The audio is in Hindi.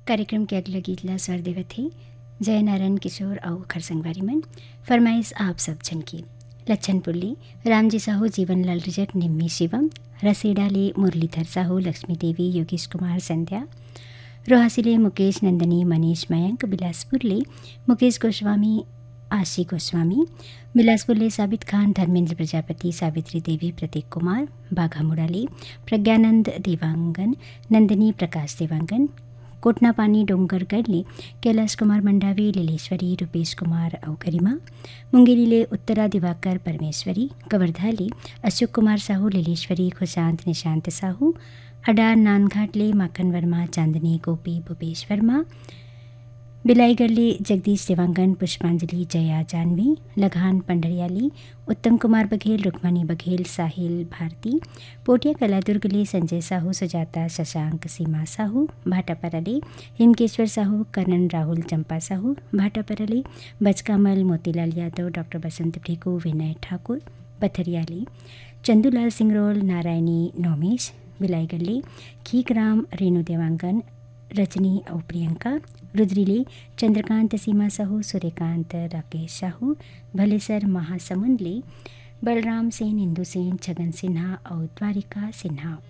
कार्यक्रम के अगले गीतला स्वर देवत ही जयनारायण किशोर और खरसंगवारी मन फरमाइश आप सब जन की लच्छन पुल्ली रामजी साहू जीवनलाल रिजक निम्मी शिवम रसेडाले मुरलीधर साहू लक्ष्मी देवी योगेश कुमार संध्या रोहासिले मुकेश नंदनी मनीष मयंक बिलासपुरले मुकेश गोस्वामी आशी गोस्वामी बिलासपुरले साबित खान धर्मेंद्र प्रजापति सावित्री देवी प्रतीक कुमार बाघामुड़ाले प्रज्ञानंद देवांगन नंदिनी प्रकाश देवांगन कोटना पानी डोंगरगढ़ले कैलाश कुमार मंडावी लीलेश्वरी रूपेश कुमार और गरिमा मुंगेरीले उत्तरा दिवाकर परमेश्वरी कवर्धाले अशोक कुमार साहू लीलेश्वरी खुशांत निशांत साहू अडार नानघाटले माखन वर्मा चांदनी गोपी भूपेश वर्मा बिलाईगढ़ले जगदीश देवांगन पुष्पांजलि जया जानवी लगान पंडरियाली उत्तम कुमार बघेल रुक्मणी बघेल साहिल भारती पोटिया कलादुर्गले संजय साहू सुजाता शशांक सीमा साहू भाटापरले हिमकेश्वर साहू करण राहुल चंपा साहू भाटापरले बचकामल मोतीलाल यादव डॉक्टर बसंत ढेकू विनय ठाकुर पथरियाली चंदूलाल सिंगरोल नारायणी नोमेश बिलाईगढ़ले खीकराम रेणु देवांगन रजनी और प्रियंका रुद्रीले चंद्रकांत सीमा साहू सूर्यकांत राकेश साहू भलेसर महासमुंदले बलराम सेन इंदु सेन छगन सिन्हा और द्वारिका सिन्हा।